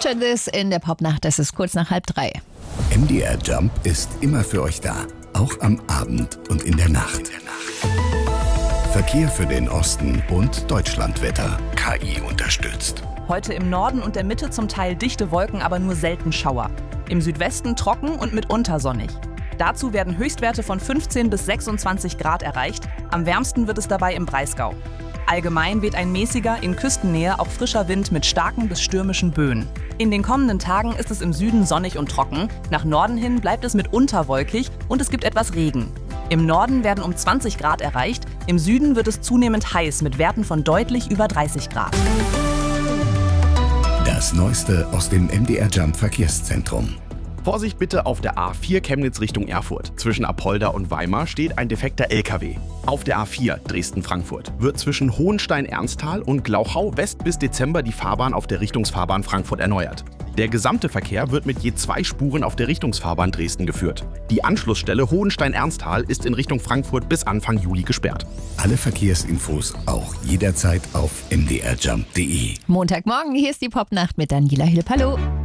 Picture This in der Popnacht. Das ist kurz nach 2:30. MDR Jump ist immer für euch da. Auch am Abend und in der Nacht. Verkehr für den Osten und Deutschlandwetter. KI unterstützt. Heute im Norden und der Mitte zum Teil dichte Wolken, aber nur selten Schauer. Im Südwesten trocken und mitunter sonnig. Dazu werden Höchstwerte von 15 bis 26 Grad erreicht. Am wärmsten wird es dabei im Breisgau. Allgemein weht ein mäßiger, in Küstennähe auch frischer Wind mit starken bis stürmischen Böen. In den kommenden Tagen ist es im Süden sonnig und trocken. Nach Norden hin bleibt es mitunter wolkig und es gibt etwas Regen. Im Norden werden um 20 Grad erreicht. Im Süden wird es zunehmend heiß mit Werten von deutlich über 30 Grad. Das Neueste aus dem MDR Jump Verkehrszentrum. Vorsicht bitte auf der A4 Chemnitz Richtung Erfurt. Zwischen Apolda und Weimar steht ein defekter LKW. Auf der A4 Dresden-Frankfurt wird zwischen Hohenstein-Ernsthal und Glauchau West bis Dezember die Fahrbahn auf der Richtungsfahrbahn Frankfurt erneuert. Der gesamte Verkehr wird mit je 2 Spuren auf der Richtungsfahrbahn Dresden geführt. Die Anschlussstelle Hohenstein-Ernsthal ist in Richtung Frankfurt bis Anfang Juli gesperrt. Alle Verkehrsinfos auch jederzeit auf mdrjump.de. Montagmorgen, hier ist die Popnacht mit Daniela Hilpalo.